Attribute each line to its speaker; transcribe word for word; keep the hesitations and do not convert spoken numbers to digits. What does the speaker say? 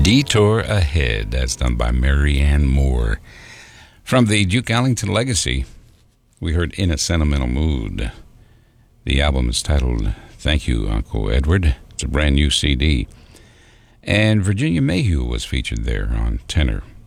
Speaker 1: Detour Ahead. That's done by Marianne Moore. From the Duke Ellington Legacy, we heard In a Sentimental Mood. The album is titled Thank You, Uncle Edward. It's a brand new C D. And Virginia Mayhew was featured there on tenor.